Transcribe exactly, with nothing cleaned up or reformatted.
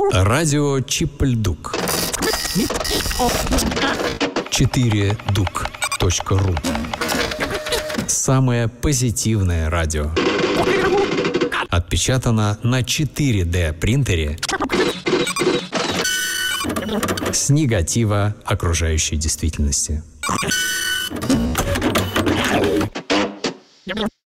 Радио Чип-Льдук. четыре дук точка ру. Самое позитивное радио. Отпечатано на четыре дэ принтере с негатива окружающей действительности.